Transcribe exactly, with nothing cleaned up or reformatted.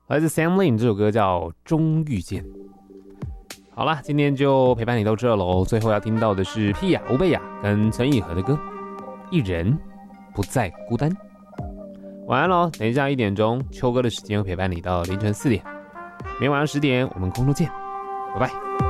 来自 Sam Lin 这首歌叫《终遇见》。好啦，今天就陪伴你到这喽。最后要听到的是屁雅、吴贝雅跟陈以和的歌《一人不再孤单》。晚安喽！等一下一点钟，秋哥的时间会陪伴你到凌晨四点。每晚上十点，我们空中见，拜拜。